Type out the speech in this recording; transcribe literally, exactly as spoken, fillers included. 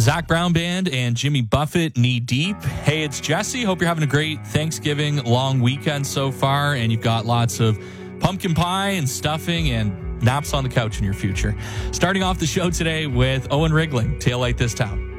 Zach Brown Band and Jimmy Buffett, Knee Deep. Hey, it's Jesse. Hope you're having a great Thanksgiving long weekend so far, and you've got lots of pumpkin pie and stuffing and naps on the couch in your future. Starting off the show today with Owen Rigling, Taillight This Town.